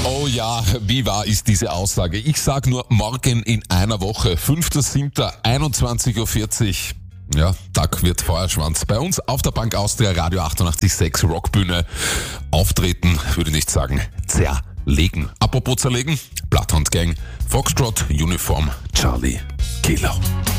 Oh ja, wie wahr ist diese Aussage? Ich sag nur morgen in einer Woche, 5.7., 21.40 Uhr. Ja, Tag wird Feuerschwanz. Bei uns auf der Bank Austria Radio 88.6 Rockbühne auftreten, würde ich nicht sagen, zerlegen. Apropos zerlegen, Bloodhound Gang, Foxtrot, Uniform, Charlie, Kilo.